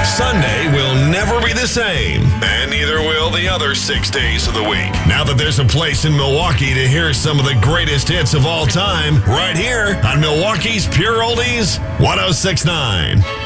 Sunday will never be the same, and neither will the other 6 days of the week. Now that there's a place in Milwaukee to hear some of the greatest hits of all time, right here on Milwaukee's Pure Oldies 1069.